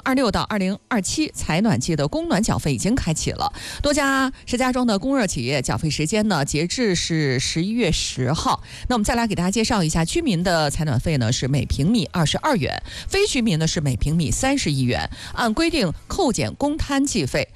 2026到2027采暖季的供暖缴费已经开启了，多家石家庄的供热企业缴费时间呢，截至是11月10号。那我们再来给大家介绍一下，居民的采暖费呢是每平米22元，非居民呢是每平米31元，按规定扣减公摊计费。